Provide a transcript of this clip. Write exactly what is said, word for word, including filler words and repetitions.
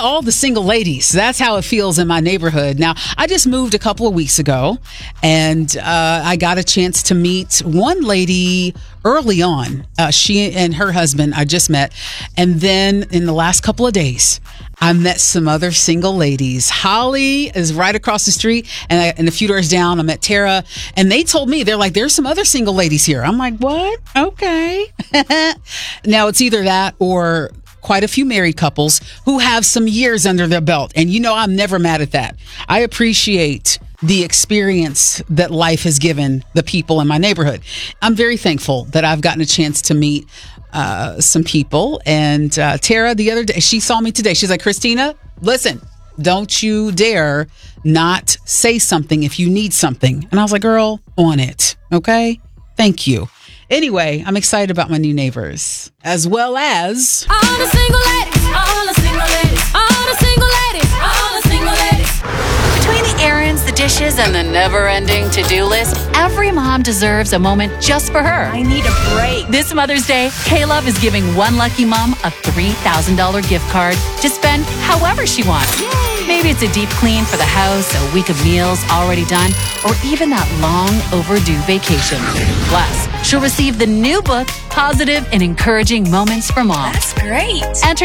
all the single ladies. That's how it feels in my neighborhood. Now, I just moved a couple of weeks ago, and uh, I got a chance to meet one lady early on. Uh, she and her husband I just met. And then in the last couple of days, I met some other single ladies. Holly is right across the street, and, I, and a few doors down, I met Tara, and they told me, they're like, there's some other single ladies here. I'm like, what? Okay. Now, it's either that or quite a few married couples who have some years under their belt. And you know, I'm never mad at that. I appreciate the experience that life has given the people in my neighborhood. I'm very thankful that I've gotten a chance to meet uh, some people. And uh, Tara, the other day, she saw me today. She's like, Christina, listen, don't you dare not say something if you need something. And I was like, girl, on it. Okay. Thank you. Anyway, I'm excited about my new neighbors, as well as all the single ladies, all the single ladies, all the single ladies, all the single ladies. Between the errands, the dishes, and the never-ending to-do list, every mom deserves a moment just for her. I need a break. This Mother's Day, K-Love is giving one lucky mom a three thousand dollars gift card to spend however she wants. Yay. Maybe it's a deep clean for the house, a week of meals already done, or even that long overdue vacation. Plus, she'll receive the new book, Positive and Encouraging Moments for Moms. That's great. Enter